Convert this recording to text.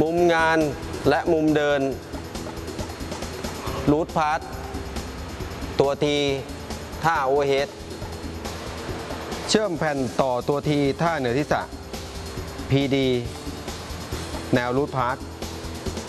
มุมงานและมุมเดินรูทพาร์ทตัวทีท่าโอเวอร์เฮดเชื่อมแผ่นต่อตัวทีท่าเหนือศีรษะ PD แนวรูทพาร์ท